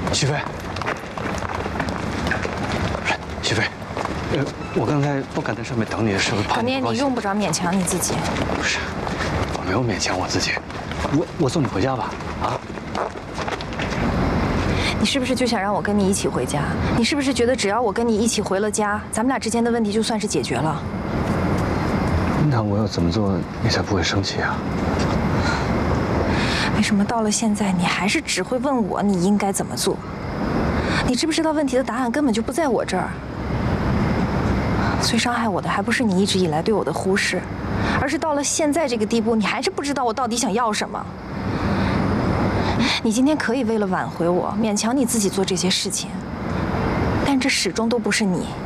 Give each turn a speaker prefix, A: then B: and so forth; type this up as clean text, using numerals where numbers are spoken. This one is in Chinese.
A: 许飞，许飞，我刚才不敢在上面等你，是不是怕你不高兴？
B: 可念，你用不着勉强你自己。
A: 不是，我没有勉强我自己，我送你回家吧，啊？
B: 你是不是就想让我跟你一起回家？你是不是觉得只要我跟你一起回了家，咱们俩之间的问题就算是解决了？
A: 那我要怎么做你才不会生气啊？
B: 为什么到了现在你还是只会问我你应该怎么做？你知不知道问题的答案根本就不在我这儿？最伤害我的还不是你一直以来对我的忽视，而是到了现在这个地步，你还是不知道我到底想要什么。你今天可以为了挽回我，勉强你自己做这些事情，但这始终都不是你。